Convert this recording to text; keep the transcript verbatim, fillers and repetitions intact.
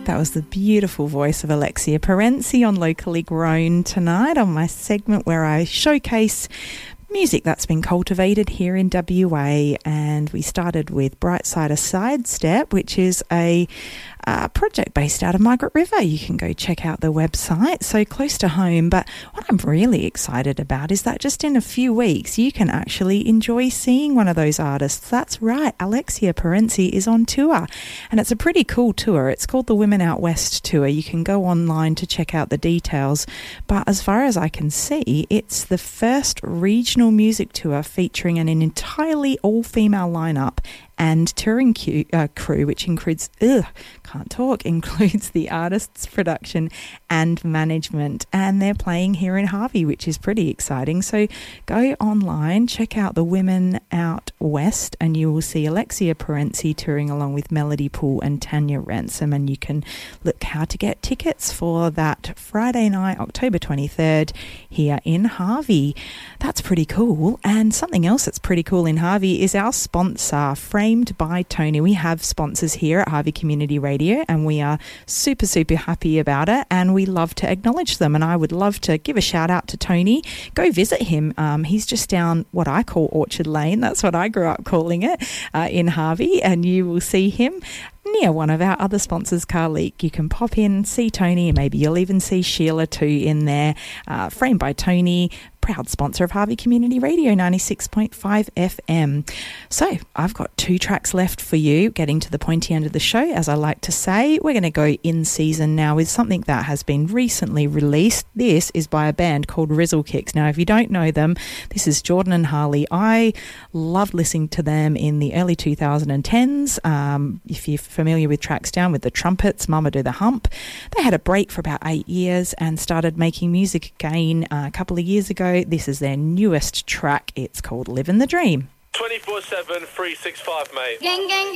That was the beautiful voice of Alexia Parenzi on Locally Grown tonight on my segment where I showcase music that's been cultivated here in W A, and we started with Brightside a Sidestep, which is a uh, project based out of Margaret River. You can go check out the website, so close to home. But what I'm really excited about is that just in a few weeks you can actually enjoy seeing one of those artists. That's right, Alexia Parenzi is on tour, and it's a pretty cool tour. It's called the Women Out West Tour. You can go online to check out the details, but as far as I can see, it's the first regional music tour featuring an entirely all-female lineup and touring cu- uh, crew, which includes, ugh, can't talk, includes the artist's production and management. And they're playing here in Harvey, which is pretty exciting. So go online, check out the Women Out West, and you will see Alexia Parenzi touring along with Melody Poole and Tanya Ransom. And you can look how to get tickets for that Friday night, October twenty-third, here in Harvey. That's pretty cool. And something else that's pretty cool in Harvey is our sponsor, Framed by Tony. We have sponsors here at Harvey Community Radio, and we are super, super happy about it, and we love to acknowledge them. And I would love to give a shout out to Tony. Go visit him. Um, he's just down what I call Orchard Lane. That's what I grew up calling it uh, in Harvey, and you will see him near one of our other sponsors, Carleek. You can pop in, see Tony, and maybe you'll even see Sheila too in there. Uh, Framed by Tony, proud sponsor of Harvey Community Radio, ninety-six point five F M. So I've got two tracks left for you, getting to the pointy end of the show, as I like to say. We're going to go in season now with something that has been recently released. This is by a band called Rizzle Kicks. Now, if you don't know them, this is Jordan and Harley. I loved listening to them in the early twenty tens. Um, if you're familiar with tracks down with the Trumpets, Mama Do the Hump. They had a break for about eight years and started making music again uh, a couple of years ago. This is their newest track. It's called Livin' the Dream. twenty-four seven, three sixty-five, mate. Gang, gang,